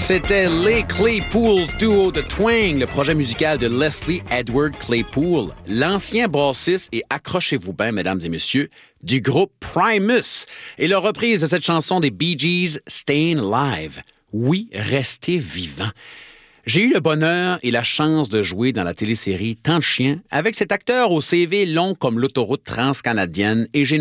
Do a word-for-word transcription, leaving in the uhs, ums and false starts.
C'était les Claypools Duo de Twang, le projet musical de Leslie Edward Claypool, l'ancien bassiste et accrochez-vous bien, mesdames et messieurs, du groupe Primus, et leur reprise de cette chanson des Bee Gees, Staying Alive. Oui, restez vivant. J'ai eu le bonheur et la chance de jouer dans la télésérie Tant de chiens avec cet acteur au C V long comme l'autoroute transcanadienne et j'ai